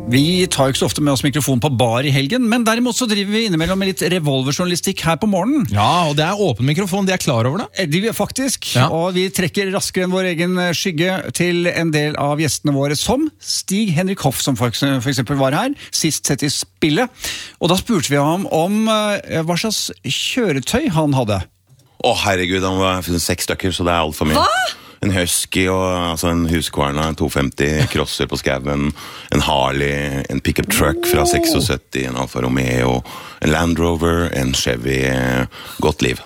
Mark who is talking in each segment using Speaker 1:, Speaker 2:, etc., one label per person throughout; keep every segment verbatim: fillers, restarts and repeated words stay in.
Speaker 1: Vi tar jo ikke så ofte med oss mikrofon på bar i helgen, men derimot så driver vi innimellom med litt revolverjournalistikk her på morgenen.
Speaker 2: Ja, og det er åpen mikrofon, de er klar over det.
Speaker 1: De er faktisk,
Speaker 2: ja.
Speaker 1: Og vi trekker raskere enn vår egen skygge til en del av gjestene våre, som Stig Henrik Hoff, som for eksempel var her, sist sett i spillet. Og da spurte vi ham om hva slags kjøretøy han hadde.
Speaker 3: Å herregud, han var funnet seks stykker, så det er alt for mye.
Speaker 4: Hva?
Speaker 3: En Husky, og, altså en Husqvarna, en to femti, crosser på skaven, en Harley, en pickup truck fra syttiseks, en Alfa Romeo, en Land Rover, en Chevy, godt liv.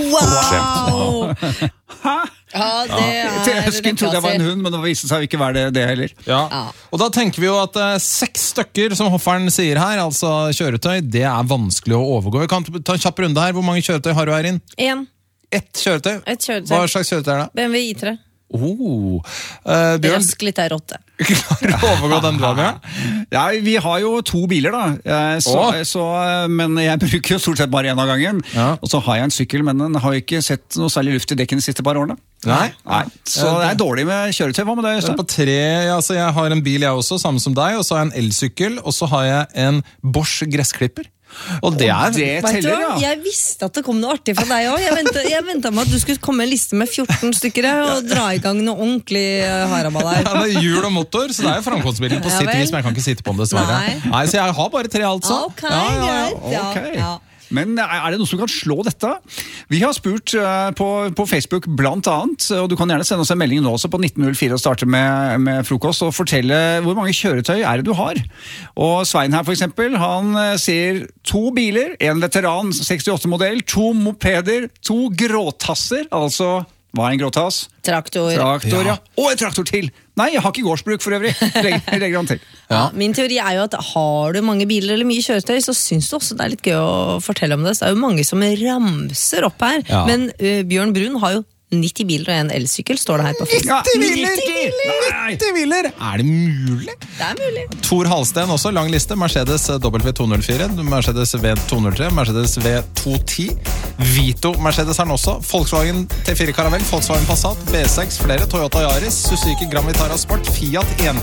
Speaker 4: Wow!
Speaker 1: Hæ?
Speaker 4: Ja, det er
Speaker 1: Huskyen trodde jeg var en hund, men det viste seg ikke være det, det heller.
Speaker 2: Ja. Ja. Og da tenker vi jo at uh, seks stykker, som Hofferen sier her, altså kjøretøy, det er vanskelig å overgå. Vi kan ta en kjapp runde her. Hvor mange kjøretøy har du her inn?
Speaker 4: En.
Speaker 2: Ett kjøretøy?
Speaker 4: Et kjøretøy.
Speaker 2: Hva slags kjøretøy er det?
Speaker 4: B M W I tre.
Speaker 2: Oh. Uh, Bjørn,
Speaker 4: Rask litt er åtte.
Speaker 2: klarer du å overgå den du har, Bjørn?
Speaker 1: Ja, vi har jo to biler da, så,
Speaker 2: Åh.
Speaker 1: så, men jeg bruker jo stort sett bare en av gangen.
Speaker 2: Ja.
Speaker 1: Og så har jeg en sykkel, men den har jo ikke sett noe særlig luft i dekken de siste par årene.
Speaker 2: Nei.
Speaker 1: Nei. Så det er dårlig med kjøretøy. Hva med det, Øystein?
Speaker 2: På tre, ja, altså jeg har en bil jeg også, samme som deg, og så har jeg en elsykkel, og så har jeg en Bosch gressklipper. Og det er...
Speaker 1: Det
Speaker 4: Vet du
Speaker 1: teller,
Speaker 4: hva?
Speaker 1: ja.
Speaker 4: Jeg visste at det kom noe artig fra deg også. Jeg ventet, jeg ventet med at du skulle komme med en liste med fjorten stykker og dra i gang noe ordentlig haraball her.
Speaker 2: Ja, det er hjul og motor, så det er jo framkomstbilen på
Speaker 4: Ja,
Speaker 2: sitt
Speaker 4: vel.
Speaker 2: vis, men jeg kan ikke sitte på den dessverre.
Speaker 4: Nei.
Speaker 2: Nei, så jeg har bare tre altså.
Speaker 4: Ok,
Speaker 2: Ja, ja, ja.
Speaker 4: greit. Ja,
Speaker 1: Ok.
Speaker 4: ja.
Speaker 1: Men er det noe som kan slå dette? Vi har spurt uh, på, på Facebook blant annet, og du kan gjerne sende oss en melding nå også på nitten null fire og starte med, med frokost og fortelle hvor mange kjøretøy er det du har. Og Svein her for eksempel, han uh, sier to biler, en veteran sekstiåtte-modell, to mopeder, to gråtasser, altså hva er en gråtass?
Speaker 4: Traktor.
Speaker 1: Traktor, ja.
Speaker 2: Ja.
Speaker 1: Og en traktor til! Nei, jeg har ikke gårdsbruk for øvrig. Legger, legger han til.
Speaker 4: Ja, min teori er jo at har du mange biler eller mye kjøretøy, så syns du også det er litt gøy å fortelle om det. Så det er jo mange som ramser opp her.
Speaker 2: Ja.
Speaker 4: Men uh, Bjørn Brun har jo nitti biler og en elsykkel, står det her på Facebook.
Speaker 1: Ja,
Speaker 2: nitti biler! nitti biler! Er det mulig?
Speaker 4: Det er mulig.
Speaker 2: Tor Halsten også, lang liste. Mercedes W to null fire, Mercedes V to null tre, Mercedes V to ti, Vito Mercedes har den også, Volkswagen T fire Caravelle, Volkswagen Passat, B seks, flere, Toyota Yaris, Suzuki Grand Vitara Sport, Fiat en